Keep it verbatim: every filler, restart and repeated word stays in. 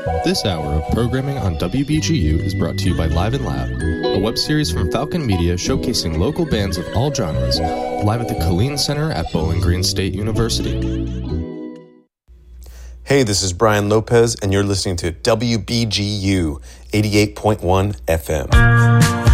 This hour of programming on W B G U is brought to you by Live and Loud, a web series from Falcon Media showcasing local bands of all genres, live at the Killeen Center at Bowling Green State University. Hey, this is Brian Lopez, and you're listening to W B G U eighty-eight point one F M.